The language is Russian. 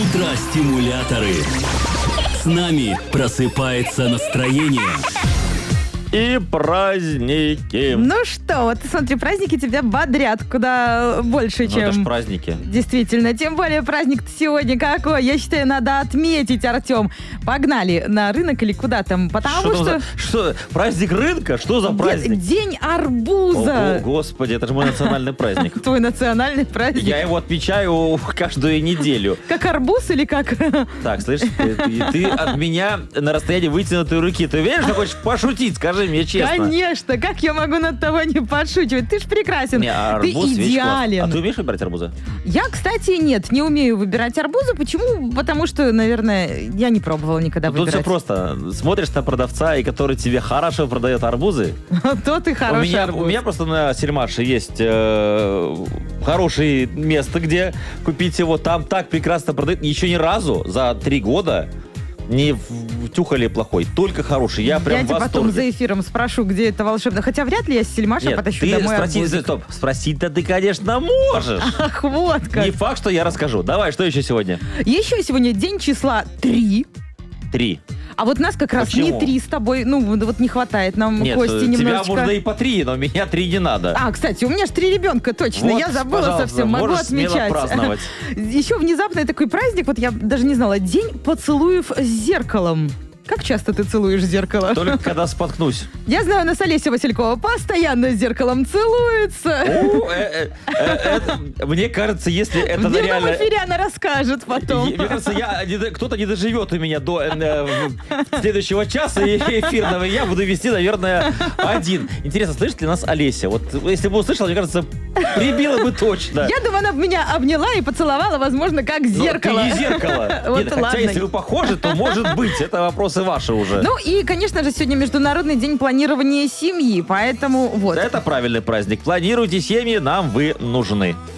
Утро-стимуляторы. С нами просыпается настроение. И праздники. Ну что, вот смотри, праздники тебя бодрят куда больше, чем... Это ж праздники. Действительно, тем более праздник сегодня какой. Я считаю, надо отметить, Артем. Погнали на рынок или куда там, потому что... Что? Праздник рынка? Что за праздник? День арбуза. О, господи, это же мой национальный праздник. Твой национальный праздник. Я его отмечаю каждую неделю. Как арбуз или как? Так, слышишь, ты от меня на расстоянии вытянутой руки. Ты веришь, что хочешь пошутить? Скажи мне честно. Конечно, как я могу над тобой не подшучивать? Ты ж прекрасен, Не, арбуз, ты идеален. А ты умеешь выбирать арбузы? Я, кстати, нет, не умею выбирать арбузы. Почему? Потому что, наверное, я не пробовала никогда Тут выбирать. все просто. Смотришь на продавца, и который тебе хорошо продает арбузы. То ты хороший арбуз. У меня просто на Сельмаше есть хорошее место, где купить его. Там так прекрасно продают. Еще ни разу за 3 года не втюхали плохой, только хороший. Я прям в тебя восторге. потом за эфиром спрошу, где это волшебно. Хотя вряд ли я с Сельмаша потащу домой арбузик. Стоп, спросить-то ты, конечно, можешь. Ах, вот как. Не факт, что я расскажу. Давай, что еще сегодня? Еще сегодня день числа 3. 3. А вот нас как раз Почему? не 3 с тобой. Ну, вот не хватает нам Нет, Кости тебя немножечко. можно и по 3, но меня 3 не надо. А, кстати, у меня же 3 ребенка, точно. Вот, я забыла пожалуйста, совсем. Могу можешь смело отмечать. праздновать. Еще внезапный такой праздник, вот я даже не знала. День поцелуев с зеркалом. Как часто ты целуешь зеркало? Только когда споткнусь. Я знаю, у нас Олеся Василькова постоянно с зеркалом целуется. Мне кажется, если это В дневном реально... эфире она расскажет потом. Мне кажется, кто-то не доживет у меня до следующего часа эфирного, и я буду вести, наверное, один. Интересно, слышит ли нас Олеся? Вот если бы услышала, мне кажется, прибила бы точно. Я думаю, она меня обняла и поцеловала, возможно, как зеркало. Ты не зеркало. Вот Нет, хотя ладно. если вы похожи, то может быть. Это вопросы ваши уже. Ну и, конечно же, сегодня Международный день планирования семьи, поэтому вот. Это правильный праздник. Планируйте семьи, нам вы нужны.